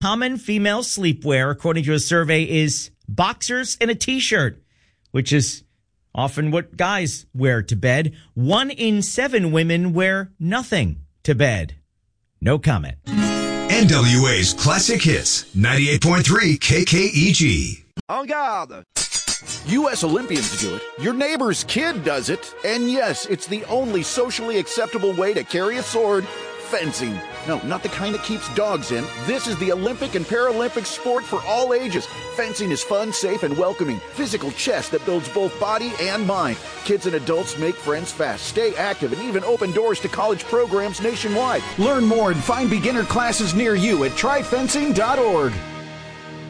Common female sleepwear, according to a survey, is boxers and a t-shirt, which is often what guys wear to bed. 1 in 7 women wear nothing to bed. No comment. NWA's Classic Hits, 98.3 KKEG. En garde! U.S. Olympians do it. Your neighbor's kid does it. And yes, it's the only socially acceptable way to carry a sword. Fencing. No, not the kind that keeps dogs in. This is the Olympic and Paralympic sport for all ages. Fencing is fun, safe, and welcoming. Physical chess that builds both body and mind. Kids and adults make friends fast, stay active, and even open doors to college programs nationwide. Learn more and find beginner classes near you at tryfencing.org.